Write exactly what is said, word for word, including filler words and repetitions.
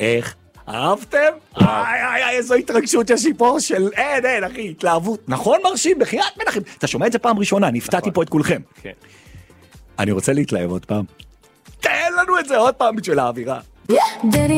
איך? אהבתם? איי, איי, איי, איזו התרגשות יש לי פה של אין, אין, אחי, התלהבות. נכון מרשים, בחיית מנחם. אתה שומע את זה פעם ראשונה, נפתעתי פה את כולכם. אני רוצה להתלהב עוד פעם. תן לנו את זה עוד פעם בשביל האווירה.